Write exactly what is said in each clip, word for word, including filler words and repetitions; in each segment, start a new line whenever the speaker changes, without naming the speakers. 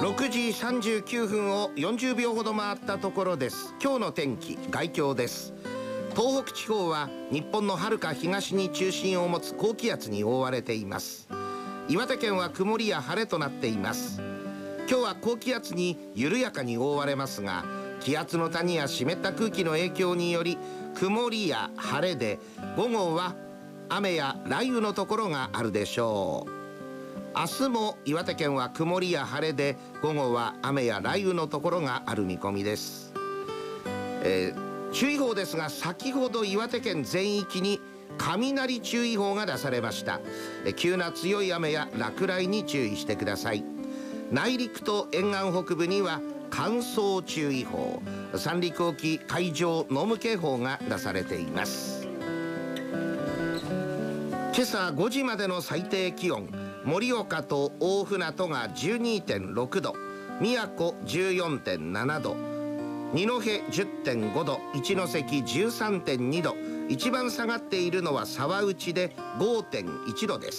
ろくじさんじゅうきゅうふんをよんじゅうびょうほど回ったところです。今日の天気、概況です。東北地方は日本の遥か東に中心を持つ高気圧に覆われています。岩手県は曇りや晴れとなっています。今日は高気圧に緩やかに覆われますが、気圧の谷や湿った空気の影響により曇りや晴れで、午後は雨や雷雨のところがあるでしょう。明日も岩手県は曇りや晴れで、午後は雨や雷雨のところがある見込みです。えー、注意報ですが、先ほど岩手県全域に雷注意報が出されました。え急な強い雨や落雷に注意してください。内陸と沿岸北部には乾燥注意報、三陸沖海上濃霧警報が出されています。今朝ごじまでの最低気温、盛岡と大船渡が じゅうにてんろくど、宮古 じゅうよんてんななど、二戸 じゅってんごど、一関 じゅうさんてんにど、一番下がっているのは沢内で ごてんいちどです。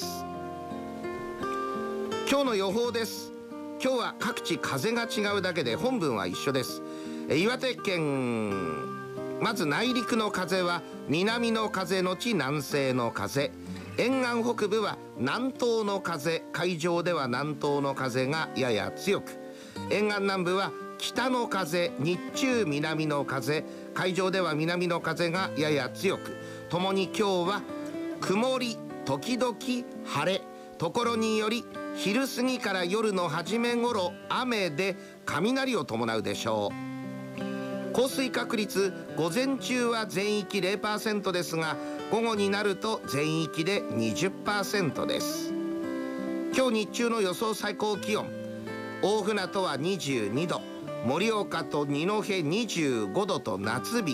今日の予報です。今日は各地風が違うだけで本文は一緒です。岩手県、まず内陸の風は南の風のち南西の風、沿岸北部は南東の風、海上では南東の風がやや強く、沿岸南部は北の風、日中南の風、海上では南の風がやや強く、ともに今日は曇り時々晴れ、ところにより昼過ぎから夜の初め頃雨で雷を伴うでしょう。降水確率、午前中は全域 ゼロパーセント ですが、午後になると全域で にじゅっパーセント です。今日日中の予想最高気温、大船渡はにじゅうにど、盛岡と二戸にじゅうごどと夏日、